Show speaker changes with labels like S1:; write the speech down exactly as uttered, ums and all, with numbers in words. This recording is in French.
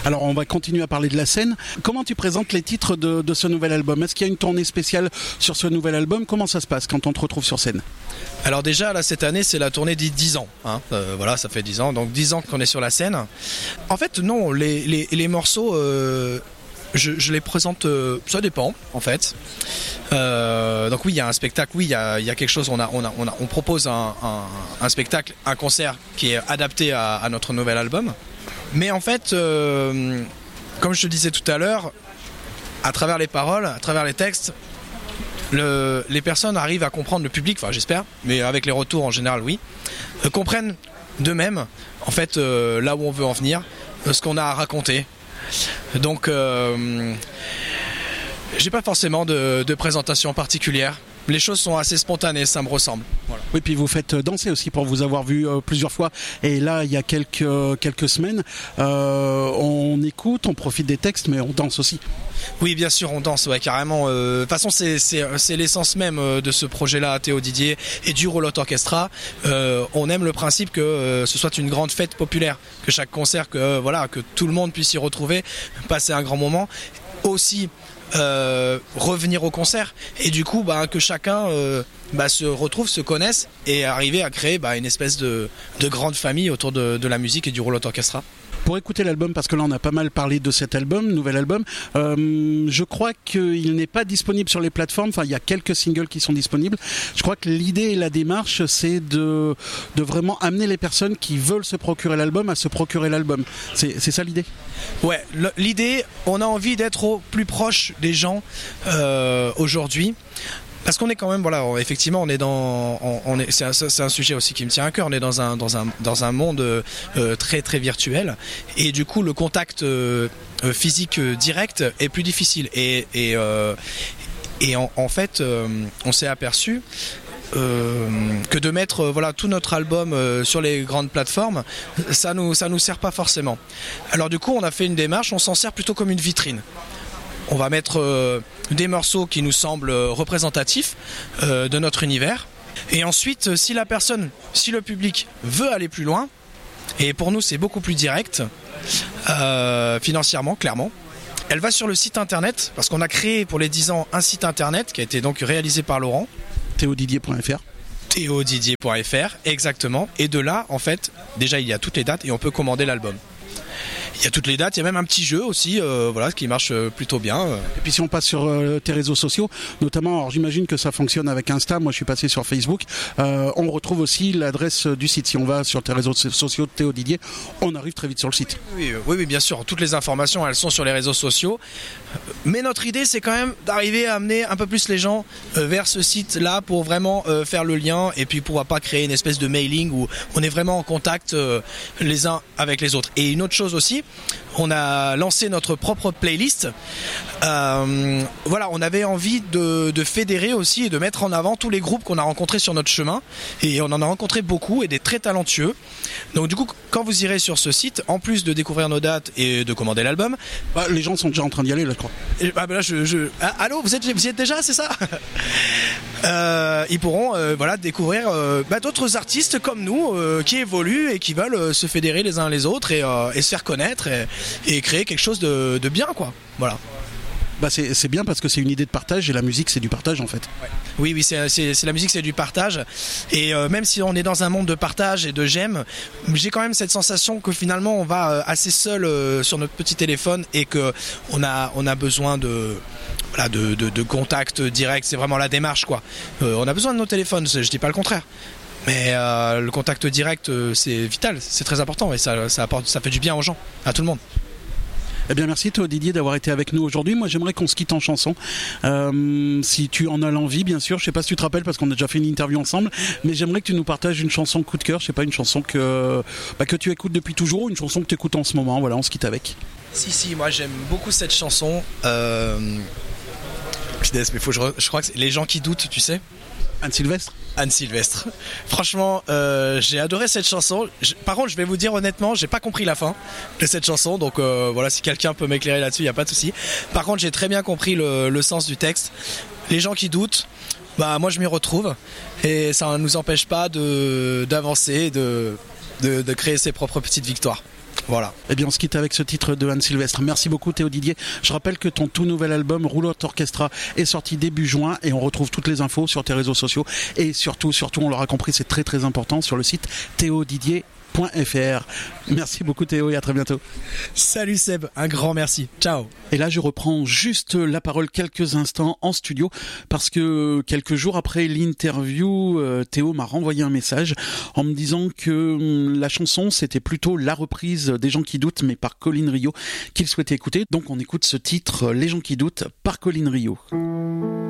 S1: Alors on va continuer à parler de la scène. Comment tu présentes les titres de, de ce nouvel album? Est-ce qu'il y a une tournée spéciale sur ce nouvel album? Comment ça se passe quand on te retrouve sur scène?
S2: Alors déjà là cette année c'est la tournée des dix ans, hein. euh, voilà ça fait dix ans, donc dix ans qu'on est sur la scène. En fait non, les, les, les morceaux euh, je, je les présente, euh, ça dépend en fait. Euh, donc oui il y a un spectacle, oui il y a, il y a quelque chose, on, a, on, a, on, a, on propose un, un, un spectacle, un concert qui est adapté à, à notre nouvel album. Mais en fait, euh, comme je te disais tout à l'heure, à travers les paroles, à travers les textes, Le, les personnes arrivent à comprendre, le public, enfin j'espère, mais avec les retours en général oui, euh, comprennent d'eux-mêmes en fait euh, là où on veut en venir, euh, ce qu'on a à raconter. Donc euh, j'ai pas forcément de, de présentation particulière. Les choses sont assez spontanées, ça me ressemble. Voilà.
S1: Oui, puis vous faites danser aussi pour vous avoir vu euh, plusieurs fois. Et là, il y a quelques, euh, quelques semaines, euh, on écoute, on profite des textes, mais on danse aussi.
S2: Oui, bien sûr, on danse, ouais, carrément. Euh, de toute façon, c'est, c'est, c'est l'essence même de ce projet-là, Théo Didier, et du Roulotte Orchestra. Euh, on aime le principe que euh, ce soit une grande fête populaire, que chaque concert, que, euh, voilà, que tout le monde puisse y retrouver, passer un grand moment. Aussi, Euh, revenir au concert et du coup bah, que chacun euh, bah, se retrouve, se connaisse et arriver à créer bah, une espèce de, de grande famille autour de, de la musique et du Roulotte Orchestra.
S1: Pour écouter l'album, parce que là on a pas mal parlé de cet album, nouvel album, euh, je crois qu'il n'est pas disponible sur les plateformes, enfin il y a quelques singles qui sont disponibles. Je crois que l'idée et la démarche c'est de, de vraiment amener les personnes qui veulent se procurer l'album à se procurer l'album. C'est, c'est ça l'idée?
S2: Ouais, l'idée, on a envie d'être au plus proche des gens euh, aujourd'hui. Parce qu'on est quand même, voilà, effectivement, on est dans, on, on est, c'est un, c'est un sujet aussi qui me tient à cœur. On est dans un, dans un, dans un monde euh, très, très virtuel, et du coup, le contact euh, physique direct est plus difficile. Et, et, euh, et en, en fait, euh, on s'est aperçu Euh, que de mettre euh, voilà tout notre album euh, sur les grandes plateformes, ça nous ça nous sert pas forcément. Alors du coup, on a fait une démarche, on s'en sert plutôt comme une vitrine. On va mettre euh, des morceaux qui nous semblent représentatifs euh, de notre univers. Et ensuite, si la personne, si le public veut aller plus loin, et pour nous c'est beaucoup plus direct, euh, financièrement, clairement, elle va sur le site internet, parce qu'on a créé pour les dix ans un site internet qui a été donc réalisé par Laurent.
S1: théo didier point f r
S2: théo didier point f r, exactement. Et de là, en fait, déjà il y a toutes les dates et on peut commander l'album. Il y a toutes les dates, il y a même un petit jeu aussi, euh, voilà, qui marche plutôt bien.
S1: Et puis si on passe sur euh, tes réseaux sociaux, notamment, alors j'imagine que ça fonctionne avec Insta, moi je suis passé sur Facebook, euh, on retrouve aussi l'adresse du site. Si on va sur tes réseaux sociaux de Théo Didier, on arrive très vite sur le site.
S2: Oui, oui, oui, bien sûr, toutes les informations, elles sont sur les réseaux sociaux. Mais notre idée, c'est quand même d'arriver à amener un peu plus les gens euh, vers ce site-là pour vraiment euh, faire le lien et puis pourquoi pas créer une espèce de mailing où on est vraiment en contact euh, les uns avec les autres. Et une autre chose aussi, on a lancé notre propre playlist. Euh, voilà, on avait envie de, de fédérer aussi et de mettre en avant tous les groupes qu'on a rencontrés sur notre chemin. Et on en a rencontré beaucoup et des très talentueux. Donc du coup, quand vous irez sur ce site, en plus de découvrir nos dates et de commander l'album,
S1: bah, les gens sont déjà en train d'y aller là, je crois.
S2: Et, bah, bah, là, je, je... Ah, allô, vous êtes, vous y êtes déjà, c'est ça? euh, Ils pourront, euh, voilà, découvrir euh, bah, d'autres artistes comme nous euh, qui évoluent et qui veulent euh, se fédérer les uns les autres et, euh, et se faire connaître et, et créer quelque chose de, de bien, quoi. Voilà.
S1: Bah c'est, c'est bien parce que c'est une idée de partage et la musique c'est du partage en fait.
S2: Ouais. Oui, oui, c'est, c'est, c'est la musique, c'est du partage. Et euh, même si on est dans un monde de partage et de j'aime, j'ai quand même cette sensation que finalement on va euh, assez seul euh, sur notre petit téléphone et que on a, on a besoin de, voilà, de, de, de contact direct. C'est vraiment la démarche, quoi. Euh, on a besoin de nos téléphones, je dis pas le contraire. Mais euh, le contact direct, euh, c'est vital, c'est très important et ça, ça apporte, ça fait du bien aux gens, à tout le monde.
S1: Eh bien merci Théo Didier d'avoir été avec nous aujourd'hui. Moi j'aimerais qu'on se quitte en chanson, euh, si tu en as l'envie bien sûr. Je sais pas si tu te rappelles parce qu'on a déjà fait une interview ensemble, mais j'aimerais que tu nous partages une chanson coup de cœur. Je sais pas, une chanson que, bah, que tu écoutes depuis toujours ou une chanson que tu écoutes en ce moment. Voilà, on se quitte avec.
S2: Si si, moi j'aime beaucoup cette chanson. Euh... mais faut que je, re... je crois que c'est Les gens qui doutent, tu sais.
S1: Anne Sylvestre.
S2: Anne Sylvestre. Franchement, euh, j'ai adoré cette chanson. Je, par contre, je vais vous dire honnêtement, j'ai pas compris la fin de cette chanson. Donc euh, voilà, si quelqu'un peut m'éclairer là-dessus, il y a pas de souci. Par contre, j'ai très bien compris le, le sens du texte. Les gens qui doutent, bah moi je m'y retrouve et ça ne nous empêche pas de d'avancer, de, de de créer ses propres petites victoires. Voilà.
S1: Eh bien, on se quitte avec ce titre de Anne Sylvestre. Merci beaucoup Théo Didier. Je rappelle que ton tout nouvel album Roulotte Orchestra est sorti début juin et on retrouve toutes les infos sur tes réseaux sociaux et surtout, surtout, on l'aura compris, c'est très très important sur le site théo didier point f r. Merci beaucoup Théo et à très bientôt.
S2: Salut Seb, un grand merci. Ciao.
S1: Et là, je reprends juste la parole quelques instants en studio parce que quelques jours après l'interview, Théo m'a renvoyé un message en me disant que la chanson, c'était plutôt la reprise des gens qui doutent, mais par Colin Rio, qu'il souhaitait écouter. Donc on écoute ce titre, Les gens qui doutent, par Colin Rio.